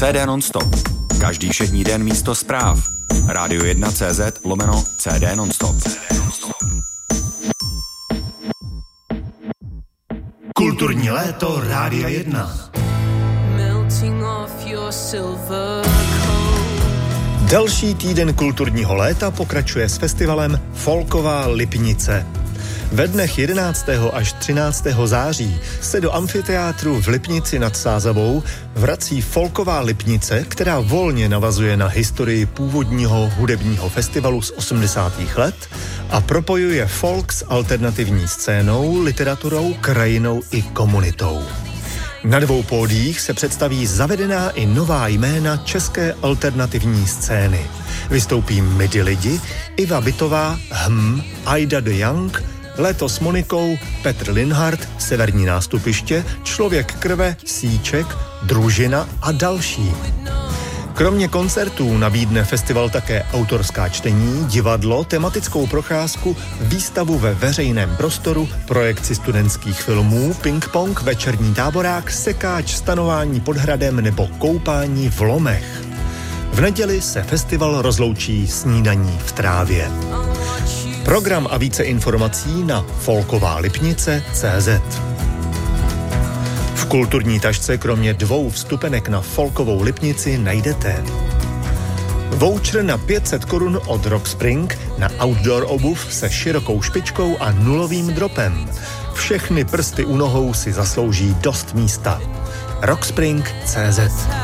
CD non-stop. Každý všední den místo zpráv. Radio 1.cz/CD non-stop. Kulturní léto Rádia 1. Další týden kulturního léta pokračuje s festivalem Folková Lipnice. Ve dnech 11. až 13. září se do amfiteátru v Lipnici nad Sázavou vrací Folková Lipnice, která volně navazuje na historii původního hudebního festivalu z 80. let a propojuje folk s alternativní scénou, literaturou, krajinou i komunitou. Na dvou pódiích se představí zavedená i nová jména české alternativní scény. Vystoupí Midi lidi, Iva Bitová, Aida de Young, Léto s Monikou, Petr Linhart, Severní nástupiště, Člověk krve, Síček, Družina a další. Kromě koncertů nabídne festival také autorská čtení, divadlo, tematickou procházku, výstavu ve veřejném prostoru, projekci studentských filmů, ping-pong, večerní táborák, sekáč, stanování pod hradem nebo koupání v lomech. V neděli se festival rozloučí snídaní v trávě. Program a více informací na folkoválipnice.cz. V kulturní tašce kromě 2 vstupenek na Folkovou Lipnici najdete voucher na 500 Kč od Rock Spring na outdoor obuv se širokou špičkou a nulovým dropem. Všechny prsty u nohou si zaslouží dost místa. Rockspring.cz.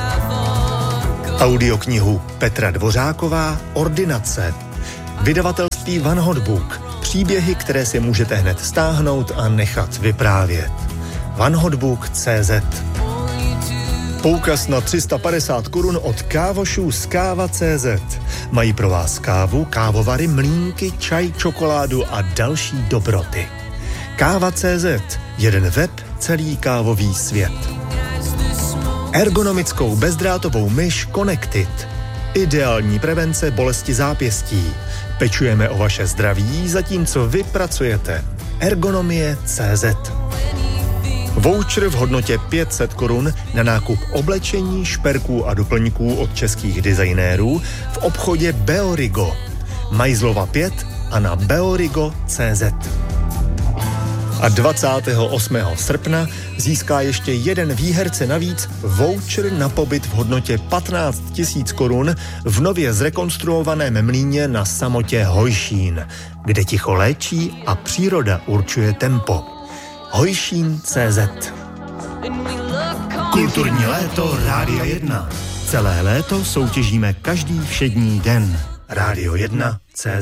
Audioknihu Petra Dvořáková Ordinace. Vydavatelství Van Hotbook. Příběhy, které si můžete hned stáhnout a nechat vyprávět. vanhotbook.cz. Poukaz na 350 Kč od kávošů z Káva.cz. Mají pro vás kávu, kávovary, mlýnky, čaj, čokoládu a další dobroty. Káva.cz. Jeden web, celý kávový svět. Ergonomickou bezdrátovou myš Connected. Ideální prevence bolesti zápěstí. Pečujeme o vaše zdraví, zatímco vy pracujete. Ergonomie.cz. Voucher v hodnotě 500 Kč na nákup oblečení, šperků a doplňků od českých designérů v obchodě Beorigo. Majzlova 5 a na beorigo.cz. A 28. srpna získá ještě jeden výherce navíc voucher na pobyt v hodnotě 15 000 Kč v nově zrekonstruovaném mlýně na samotě Hojšín, kde ticho léčí a příroda určuje tempo. Hojšín.cz. Kulturní léto Rádia 1. Celé léto soutěžíme každý všední den. Rádio 1.cz.